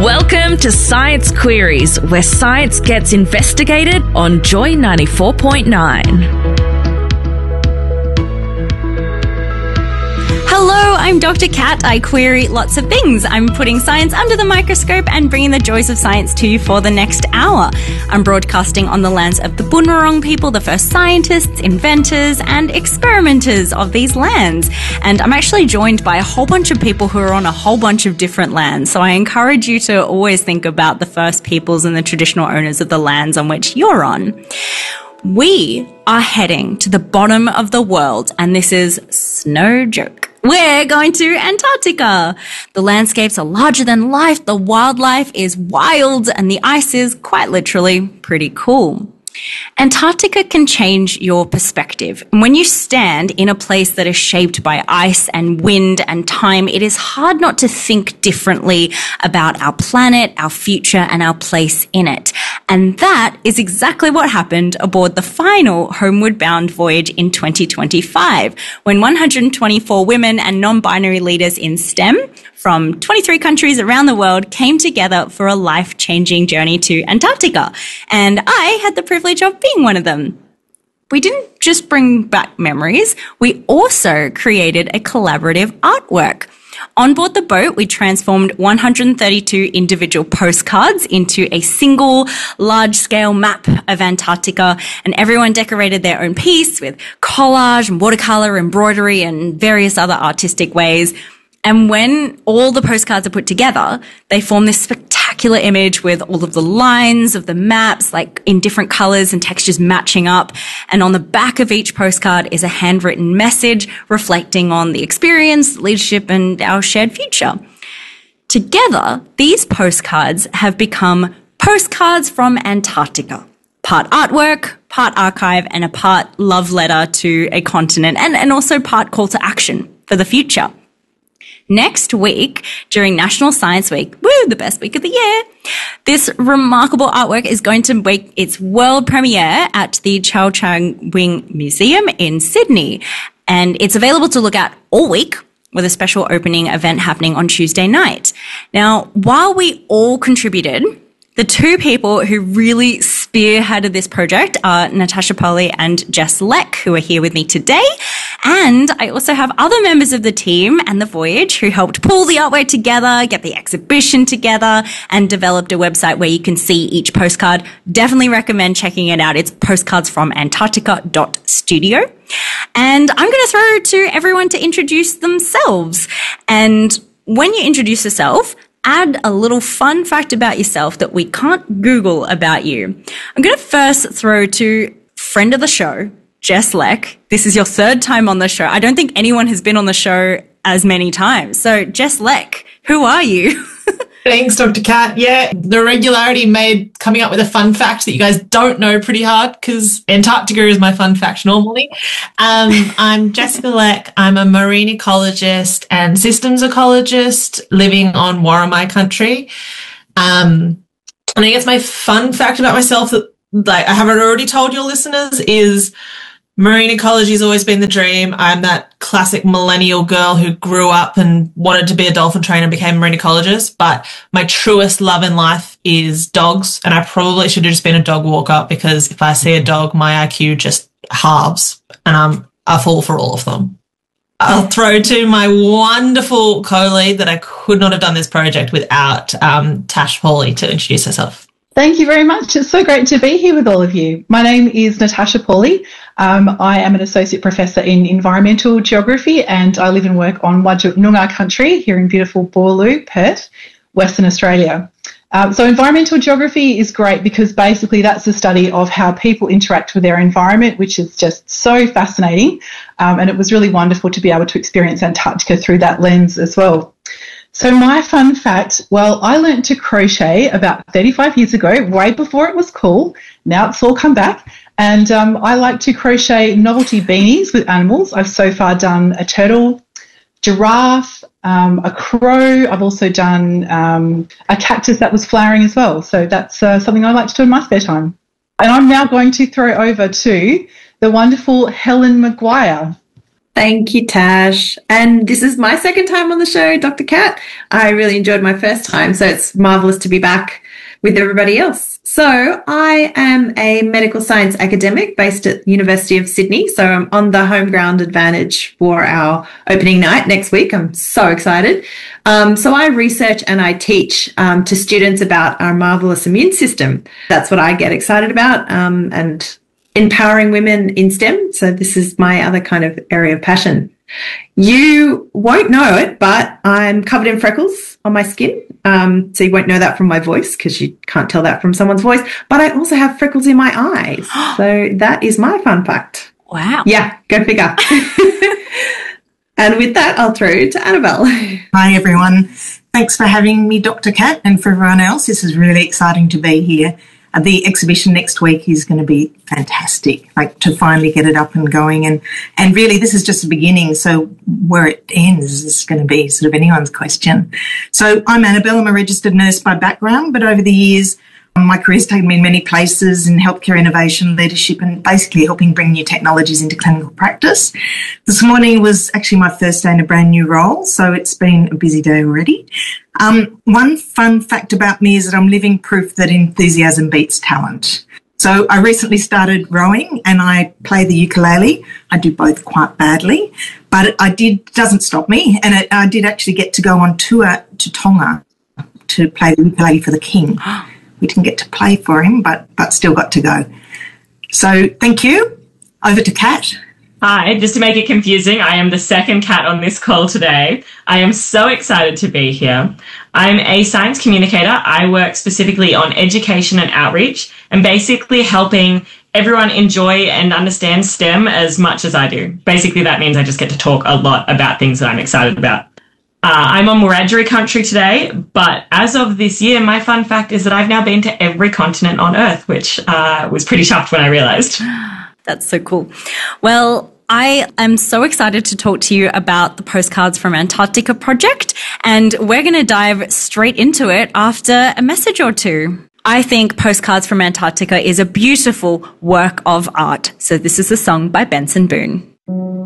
Welcome to Science Queries, where science gets investigated on Joy 94.9. Hello, I'm Dr. Kat. I query lots of things. I'm putting science under the microscope and bringing the joys of science to you for the next hour. I'm broadcasting on the lands of the Bunurong people, the first scientists, inventors, and experimenters of these lands. And I'm actually joined by a whole bunch of people who are on a whole bunch of different lands. So I encourage you to always think about the first peoples and the traditional owners of the lands on which you're on. We are heading to the bottom of the world, and this is no joke. We're going to Antarctica. The landscapes are larger than life, the wildlife is wild, and the ice is quite literally pretty cool. Antarctica can change your perspective. When you stand in a place that is shaped by ice and wind and time, it is hard not to think differently about our planet, our future, and our place in it. And that is exactly what happened aboard the final homeward bound voyage in 2025, when 124 women and non-binary leaders in STEM from 23 countries around the world came together for a life-changing journey to Antarctica. And I had the privilege of being one of them. We didn't just bring back memories, we also created a collaborative artwork. On board the boat, we transformed 132 individual postcards into a single large-scale map of Antarctica, and everyone decorated their own piece with collage and watercolor, embroidery, and various other artistic ways. And when all the postcards are put together, they form this spectacular image with all of the lines of the maps, like in different colors and textures matching up. And on the back of each postcard is a handwritten message reflecting on the experience, leadership, and our shared future. Together, these postcards have become Postcards from Antarctica. Part artwork, part archive, and a part love letter to a continent, and also part call to action for the future. Next week, during National Science Week, the best week of the year, this remarkable artwork is going to make its world premiere at the Chow Chang Wing Museum in Sydney. And it's available to look at all week, with a special opening event happening on Tuesday night. Now, while we all contributed, the two people who really spearheaded this project are Natasha Poley and Jess Leck, who are here with me today. And I also have other members of the team and the voyage who helped pull the artwork together, get the exhibition together, and developed a website where you can see each postcard. Definitely recommend checking it out. It's postcardsfromantarctica.studio. And I'm going to throw to everyone to introduce themselves. And when you introduce yourself, add a little fun fact about yourself that we can't Google about you. I'm going to first throw to friend of the show, Jess Leck. This is your third time on the show. I don't think anyone has been on the show as many times. So, Jess Leck, who are you? Thanks, Dr. Kat. Yeah, the regularity made coming up with a fun fact that you guys don't know pretty hard because Antarctica is my fun fact normally. I'm Jessica Leck. I'm a marine ecologist and systems ecologist living on Worimi country. And I guess my fun fact about myself that I haven't already told your listeners is marine ecology has always been the dream. I'm that classic millennial girl who grew up and wanted to be a dolphin trainer and became a marine ecologist. But my truest love in life is dogs. And I probably should have just been a dog walker because if I see a dog, my IQ just halves and I fall for all of them. I'll throw to my wonderful co-lead that I could not have done this project without Tash Poley to introduce herself. Thank you very much. It's so great to be here with all of you. My name is Natasha Poley. I am an associate professor in environmental geography and I live and work on Whadjuk Noongar country here in beautiful Boorloo, Perth, Western Australia. So environmental geography is great because basically that's the study of how people interact with their environment, which is just so fascinating. And it was really wonderful to be able to experience Antarctica through that lens as well. So my fun fact, well, I learnt to crochet about 35 years ago, way before it was cool. Now it's all come back. And I like to crochet novelty beanies with animals. I've so far done a turtle, giraffe, a crow. I've also done a cactus that was flowering as well. So that's something I like to do in my spare time. And I'm now going to throw over to the wonderful Helen Maguire. Thank you, Tash. And this is my second time on the show, Dr. Kat. I really enjoyed my first time, so it's marvelous to be back with everybody else. So I am a medical science academic based at the University of Sydney. So I'm on the home ground advantage for our opening night next week. I'm so excited. So I research and I teach to students about our marvelous immune system. That's what I get excited about, and empowering women in STEM. So this is my other kind of area of passion. You won't know it, but I'm covered in freckles on my skin. So you won't know that from my voice because you can't tell that from someone's voice. But I also have freckles in my eyes. So that is my fun fact. Wow. Yeah, go figure. And with that, I'll throw to Annabelle. Hi, everyone. Thanks for having me, Dr. Kat, and for everyone else. This is really exciting to be here. The exhibition next week is going to be fantastic, like to finally get it up and going. And really, this is just the beginning. So where it ends is going to be sort of anyone's question. So I'm Annabelle. I'm a registered nurse by background, but over the years, my career's taken me in many places in healthcare innovation, leadership, and basically helping bring new technologies into clinical practice. This morning was actually my first day in a brand new role, so it's been a busy day already. One fun fact about me is that I'm living proof that enthusiasm beats talent. So I recently started rowing and I play the ukulele. I do both quite badly, but doesn't stop me. And I did actually get to go on tour to Tonga to play the ukulele for the king. We didn't get to play for him, but still got to go. So thank you. Over to Kat. Hi, just to make it confusing, I am the second Kat on this call today. I am so excited to be here. I'm a science communicator. I work specifically on education and outreach and basically helping everyone enjoy and understand STEM as much as I do. Basically, that means I just get to talk a lot about things that I'm excited about. I'm on Wiradjuri country today, but as of this year, my fun fact is that I've now been to every continent on Earth, which was pretty shocked when I realised. That's so cool. Well, I am so excited to talk to you about the Postcards from Antarctica project, and we're going to dive straight into it after a message or two. I think Postcards from Antarctica is a beautiful work of art. So this is a song by Benson Boone.